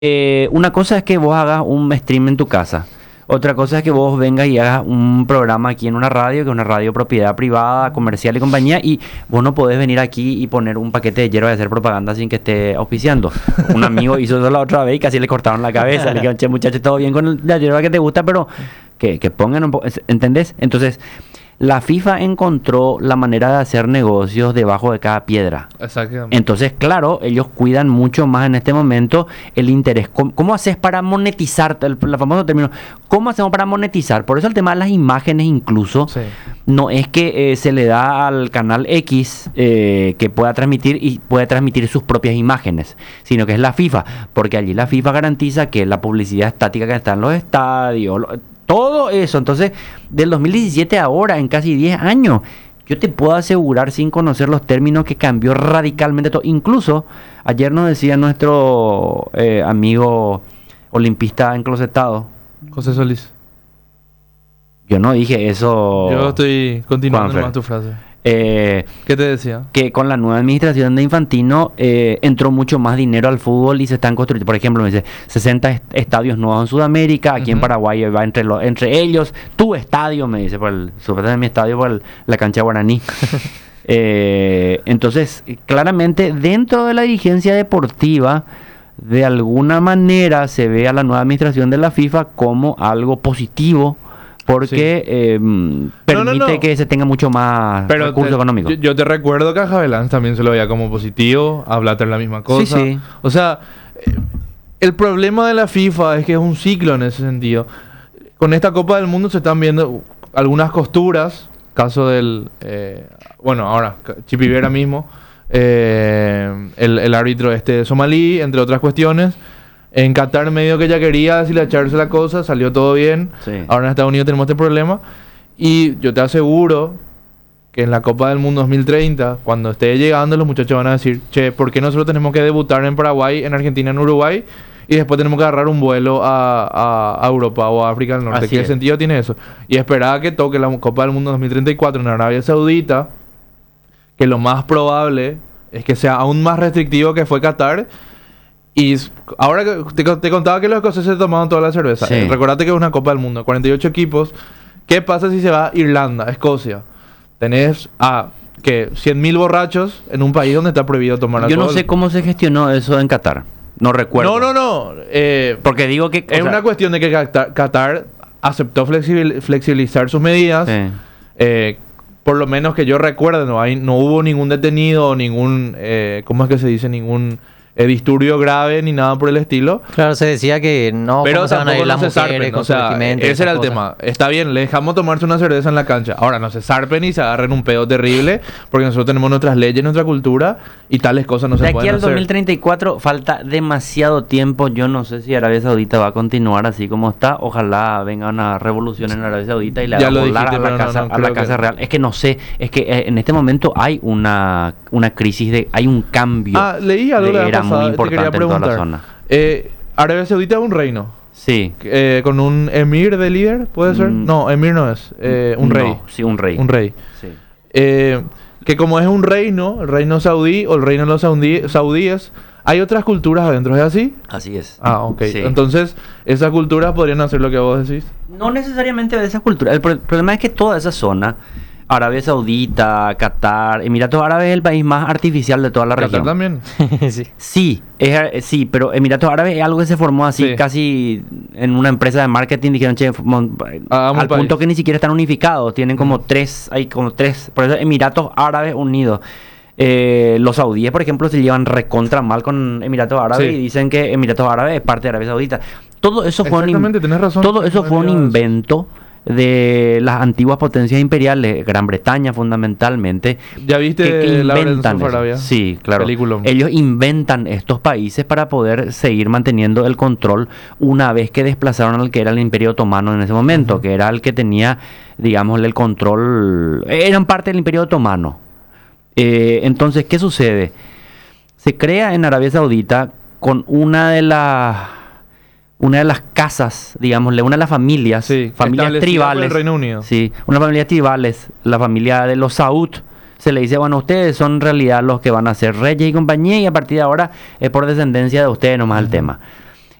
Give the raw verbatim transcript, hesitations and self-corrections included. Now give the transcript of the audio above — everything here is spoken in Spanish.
Eh, una cosa es que vos hagas un stream en tu casa. Otra cosa es que vos vengas y hagas un programa aquí en una radio, que es una radio propiedad privada, comercial y compañía, y vos no podés venir aquí y poner un paquete de hierba y hacer propaganda sin que esté auspiciando. Un amigo hizo eso la otra vez y casi le cortaron la cabeza. Le dijeron, che, muchacho, todo bien con la hierba que te gusta, pero que, que pongan un poco, ¿entendés? Entonces, la FIFA encontró la manera de hacer negocios debajo de cada piedra. Exactamente. Entonces, claro, ellos cuidan mucho más en este momento el interés. ¿Cómo, cómo haces para monetizar? El, el famoso término, ¿cómo hacemos para monetizar? Por eso el tema de las imágenes incluso, Sí. no es que eh, se le da al canal X eh, que pueda transmitir y puede transmitir sus propias imágenes, sino que es la FIFA, porque allí la FIFA garantiza que la publicidad estática que está en los estadios, lo, todo eso. Entonces, del dos mil diecisiete a ahora, en casi diez años, yo te puedo asegurar, sin conocer los términos, que cambió radicalmente todo. Incluso, ayer nos decía nuestro eh, amigo olimpista enclosetado. José Solís. Yo no dije eso. Yo estoy continuando Juanfer. más tu frase. Eh, ¿Qué te decía? que con la nueva administración de Infantino eh, entró mucho más dinero al fútbol y se están construyendo, por ejemplo, me dice sesenta est- estadios nuevos en Sudamérica, aquí en Ujú. Paraguay va entre los, entre ellos, tu estadio, me dice, por el, supuestamente mi estadio por el- la cancha guaraní. Eh, entonces, claramente, dentro de la dirigencia deportiva, de alguna manera se ve a la nueva administración de la FIFA como algo positivo, porque eh, permite no, no. que se tenga mucho más Pero recurso te- económico. Yo, yo te recuerdo que a Javelán también se lo veía como positivo, a Blatter la misma cosa. Sí, sí. O sea, eh, el problema de la FIFA es que es un ciclo en ese sentido. Con esta Copa del Mundo se están viendo algunas costuras, caso del, eh, bueno, ahora, Chipi Vera mismo, eh, el, el árbitro este somalí, entre otras cuestiones. En Qatar medio que ya quería deshilacharse la cosa, salió todo bien. Sí. Ahora en Estados Unidos tenemos este problema. Y yo te aseguro que en la Copa del Mundo dos mil treinta, cuando esté llegando, los muchachos van a decir, che, ¿por qué nosotros tenemos que debutar en Paraguay, en Argentina, en Uruguay? Y después tenemos que agarrar un vuelo a, a- a Europa o a África del Norte. Así ¿Qué es. sentido tiene eso? Y esperar a que toque la Copa del Mundo dos mil treinta y cuatro en Arabia Saudita, que lo más probable es que sea aún más restrictivo que fue Qatar. Y s- ahora que te, co- te contaba que los escoceses se tomaban toda la cerveza. Sí. Eh, recordate que es una Copa del Mundo, cuarenta y ocho equipos. ¿Qué pasa si se va a Irlanda, Escocia? Tenés a que cien mil borrachos en un país donde está prohibido tomar Yo alcohol. no sé cómo se gestionó eso en Qatar. No recuerdo. No, no, no. Eh, Porque digo que... o es sea, una cuestión de que Qatar, Qatar aceptó flexibil- flexibilizar sus medidas. sí. Eh, por lo menos que yo recuerde, no, hay, no hubo ningún detenido o ningún... Eh, ¿Cómo es que se dice? Ningún eh, disturbio grave ni nada por el estilo. Claro, se decía que no, Pero cómo se van a tampoco ir no las se mujeres zarpen, con o su sea, vestimenta y ese era el esas tema. Está bien, le dejamos tomarse una cerveza en la cancha. Ahora, no se zarpen y se agarren un pedo terrible, porque nosotros tenemos nuestras leyes, nuestra cultura, y tales cosas no De se aquí pueden al hacer. dos mil treinta y cuatro falta demasiado tiempo. Yo no sé si Arabia Saudita va a continuar así como está. Ojalá venga una revolución en Arabia Saudita y le Ya haga lo volar dijiste, a la pero no, casa, no, a la creo casa que- real. Es que no sé. Es que eh, en este momento hay una, una crisis, de hay un cambio. Ah, leí algo de la vez era pasada, muy te quería importante en toda la preguntar. zona. Eh, Arabia Saudita es un reino. Sí. Eh, con un emir de líder, ¿puede ser? Mm. No, emir no es. Eh, un No, rey. sí, un rey. Un rey. Sí. Eh, que como es un reino, el reino saudí o el reino de los saudí- saudíes, hay otras culturas adentro, ¿es así? Así es. Ah, ok. Sí. Entonces, esas culturas podrían hacer lo que vos decís. No necesariamente de esa cultura. El pro- problema es que toda esa zona, Arabia Saudita, Qatar, Emiratos Árabes, es el país más artificial de toda la Qatar región. también. sí. Sí, es, eh, sí, pero Emiratos Árabes es algo que se formó así, Sí. casi en una empresa de marketing. Dijeron, che, mon- Hagamos al un punto país. que ni siquiera están unificados. Tienen como Ujú. tres, hay como tres. Por eso Emiratos Árabes Unidos. Eh, los saudíes, por ejemplo, se llevan recontra mal con Emiratos Árabes Sí. y dicen que Emiratos Árabes es parte de Arabia Saudita. Todo eso fue un, in- Exactamente, tenés razón. todo eso No fue un había- invento de las antiguas potencias imperiales, Gran Bretaña fundamentalmente. ¿Ya viste que, que la inventan of eso. Arabia? Sí, claro. Peliculón. Ellos inventan estos países para poder seguir manteniendo el control una vez que desplazaron al que era el Imperio Otomano en ese momento, Ujú. que era el que tenía, digamos, el control, eran parte del Imperio Otomano. Eh, entonces, ¿qué sucede? Se crea en Arabia Saudita con una de las una de las casas, digámosle, una de las familias, Sí, familias establecida por tribales. el Reino Unido. Sí, una familia tribales, la familia de los Saud. Se le dice, bueno, ustedes son en realidad los que van a ser reyes y compañía, y a partir de ahora es por descendencia de ustedes nomás el tema.